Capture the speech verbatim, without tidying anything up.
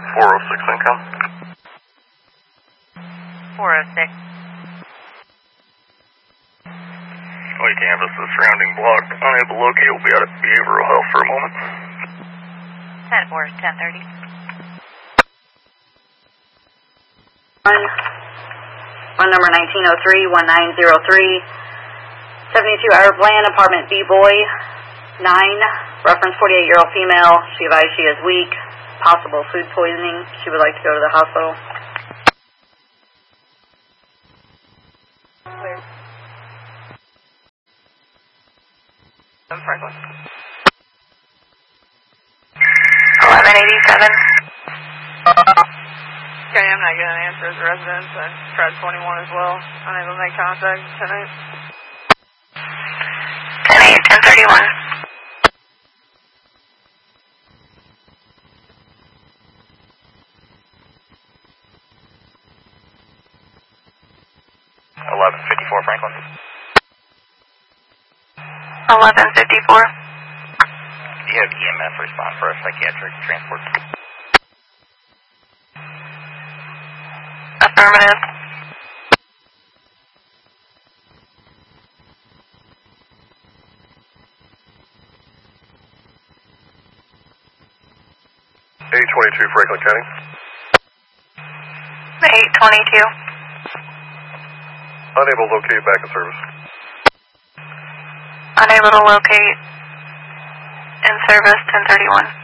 four oh six income. four oh six. We canvass the surrounding block. Unable to locate. We'll be out at behavioral health for a moment. ten four, ten thirty. One, one number nineteen oh three, one nine zero three, seventy-two Arab Land, apartment B-Boy, nine, reference forty-eight-year-old female. She advised she is weak, possible food poisoning. She would like to go to the hospital. Franklin. eleven eighty-seven. Okay, I'm not getting an answer as a resident. I tried twenty-one as well. Unable to make contact tonight. ten eight, ten thirty-one. eleven fifty-four Franklin. eleven fifty-four. You have E M S respond for a psychiatric transport. Affirmative. eight twenty-two Franklin County. eight twenty-two. Unable to locate back in service. Unable to locate in service ten thirty-one.